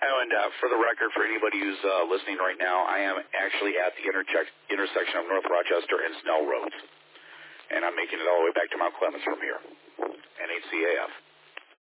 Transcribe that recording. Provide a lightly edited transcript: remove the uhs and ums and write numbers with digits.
Oh, and for the record, for anybody who's listening right now, I am actually at the intersection of North Rochester and Snell Roads. And I'm making it all the way back to Mount Clemens from here, NHCAF.